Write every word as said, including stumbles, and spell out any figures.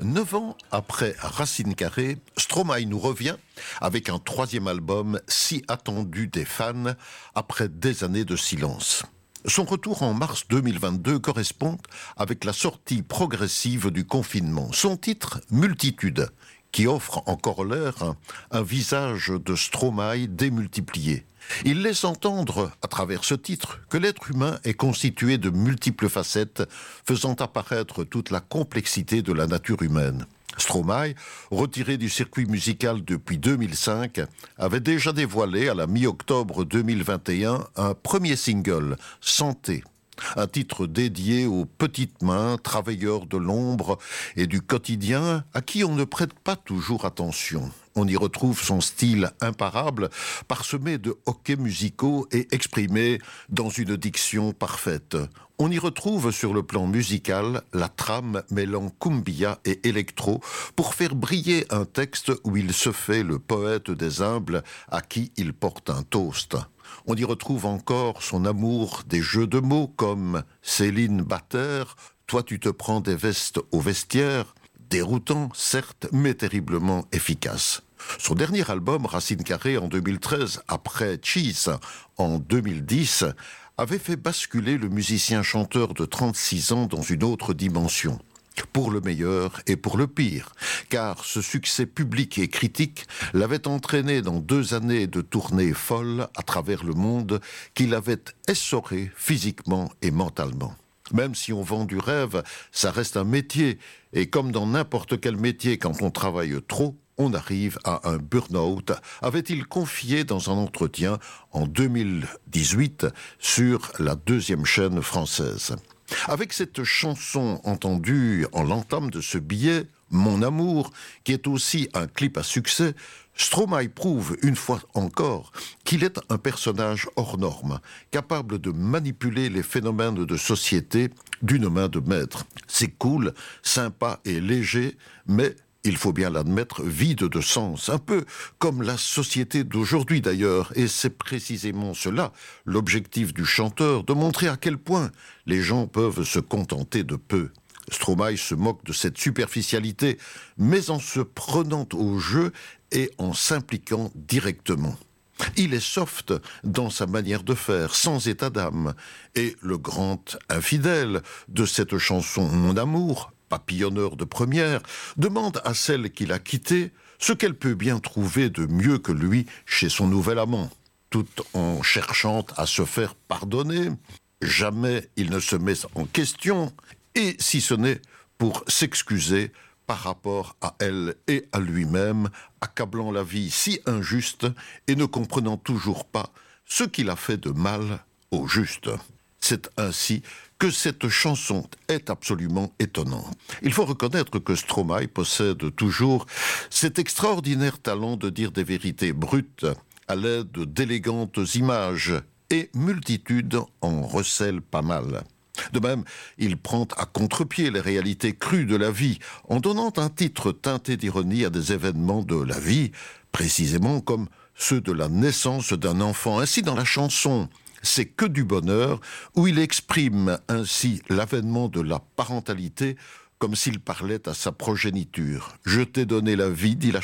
Neuf ans après Racine Carrée, Stromae nous revient avec un troisième album si attendu des fans après des années de silence. Son retour en mars deux mille vingt-deux correspond avec la sortie progressive du confinement. Son titre, Multitude, qui offre en corollaire un, un visage de Stromae démultiplié. Il laisse entendre, à travers ce titre, que l'être humain est constitué de multiples facettes, faisant apparaître toute la complexité de la nature humaine. Stromae, retiré du circuit musical depuis deux mille cinq, avait déjà dévoilé à la mi-octobre deux mille vingt et un un premier single, Santé. Un titre dédié aux petites mains, travailleurs de l'ombre et du quotidien, à qui on ne prête pas toujours attention. On y retrouve son style imparable, parsemé de hoquets musicaux et exprimé dans une diction parfaite. On y retrouve sur le plan musical la trame mêlant cumbia et électro pour faire briller un texte où il se fait le poète des humbles à qui il porte un toast. On y retrouve encore son amour des jeux de mots comme Céline Batter, toi tu te prends des vestes au vestiaire, déroutant certes mais terriblement efficace. Son dernier album, Racine Carrée en deux mille treize, après Cheese en deux mille dix, avait fait basculer le musicien-chanteur de trente-six ans dans une autre dimension. Pour le meilleur et pour le pire, car ce succès public et critique l'avait entraîné dans deux années de tournées folles à travers le monde qui l'avaient essoré physiquement et mentalement. Même si on vend du rêve, ça reste un métier, et comme dans n'importe quel métier, quand on travaille trop, on arrive à un burn-out, avait-il confié dans un entretien en deux mille dix-huit sur la deuxième chaîne française. Avec cette chanson entendue en l'entame de ce billet, Mon amour, qui est aussi un clip à succès, Stromae prouve une fois encore qu'il est un personnage hors norme, capable de manipuler les phénomènes de société d'une main de maître. C'est cool, sympa et léger, mais il faut bien l'admettre, vide de sens, un peu comme la société d'aujourd'hui d'ailleurs, et c'est précisément cela, l'objectif du chanteur, de montrer à quel point les gens peuvent se contenter de peu. Stromae se moque de cette superficialité, mais en se prenant au jeu et en s'impliquant directement. Il est soft dans sa manière de faire, sans état d'âme, et le grand infidèle de cette chanson Mon amour, papillonneur de première, demande à celle qu'il a quittée ce qu'elle peut bien trouver de mieux que lui chez son nouvel amant, tout en cherchant à se faire pardonner. Jamais il ne se met en question, et si ce n'est pour s'excuser par rapport à elle et à lui-même, accablant la vie si injuste et ne comprenant toujours pas ce qu'il a fait de mal au juste. C'est ainsi que cette chanson est absolument étonnante. Il faut reconnaître que Stromae possède toujours cet extraordinaire talent de dire des vérités brutes à l'aide d'élégantes images, et Multitude en recèle pas mal. De même, il prend à contre-pied les réalités crues de la vie en donnant un titre teinté d'ironie à des événements de la vie, précisément comme ceux de la naissance d'un enfant. Ainsi, dans la chanson « C'est que du bonheur », où il exprime ainsi l'avènement de la parentalité comme s'il parlait à sa progéniture. « Je t'ai donné la vie », dit la